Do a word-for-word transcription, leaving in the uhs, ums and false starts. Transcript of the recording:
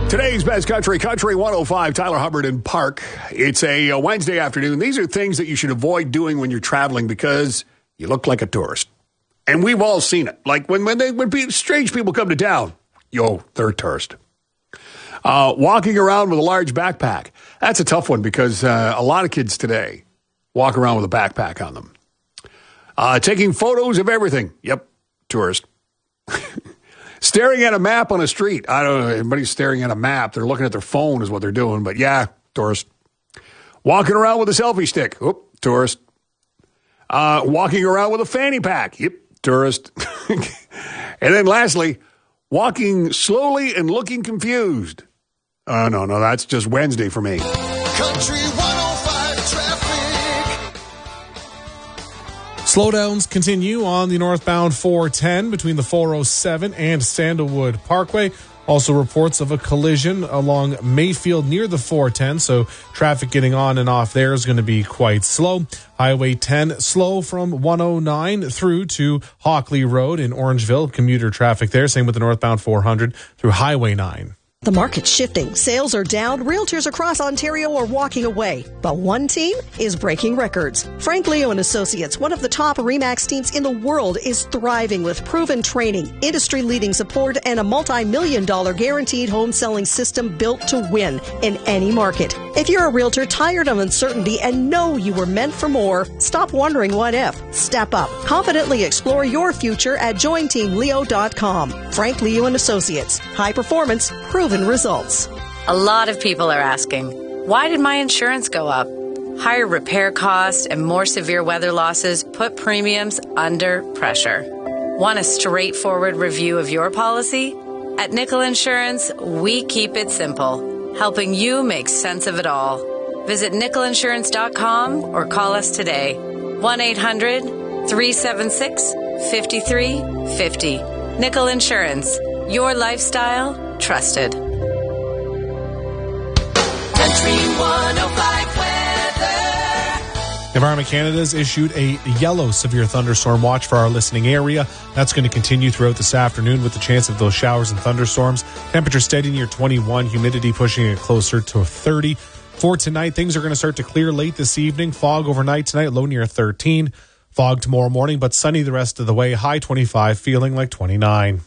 Today's Best Country, Country one oh five, Tyler Hubbard in Park. It's a, a Wednesday afternoon. These are things that you should avoid doing when you're traveling because you look like a tourist. And we've all seen it. Like when when, they, when people, strange people come to town, yo, they're a tourist. Uh, walking around with a large backpack. That's a tough one because uh, a lot of kids today walk around with a backpack on them. Uh, taking photos of everything. Yep, tourist. Staring at a map on a street. I don't know. Everybody's staring at a map. They're looking at their phone is what they're doing. But yeah, tourist. Walking around with a selfie stick. Oop, tourist. Uh, walking around with a fanny pack. Yep, tourist. And then lastly, walking slowly and looking confused. Oh, no, no, that's just Wednesday for me. Country one oh five traffic. Slowdowns continue on the northbound four ten between the four oh seven and Sandalwood Parkway. Also reports of a collision along Mayfield near the four ten, so traffic getting on and off there is going to be quite slow. Highway ten slow from one oh nine through to Hockley Road in Orangeville. Commuter traffic there. Same with the northbound four hundred through Highway nine. The market's shifting. Sales are down. Realtors across Ontario are walking away. But one team is breaking records. Frank Leo and Associates, one of the top RE/MAX teams in the world, is thriving with proven training, industry-leading support, and a multi-million dollar guaranteed home selling system built to win in any market. If you're a realtor tired of uncertainty and know you were meant for more, stop wondering what if. Step up. Confidently explore your future at join team leo dot com. Frank Leo and Associates. High performance, proven results. A lot of people are asking, why did my insurance go up? Higher repair costs and more severe weather losses put premiums under pressure. Want a straightforward review of your policy? At Nickel Insurance, we keep it simple, helping you make sense of it all. Visit nickel insurance dot com or call us today. one eight hundred three seven six five three five zero. Nickel Insurance, your lifestyle trusted. Country one oh five weather. Environment Canada has issued a yellow severe thunderstorm watch for our listening area. That's going to continue throughout this afternoon with the chance of those showers and thunderstorms. Temperature steady near twenty-one, humidity pushing it closer to thirty. For tonight, things are going to start to clear late this evening. Fog overnight tonight, low near thirteen. Fog tomorrow morning, but sunny the rest of the way. High twenty-five, feeling like twenty-nine.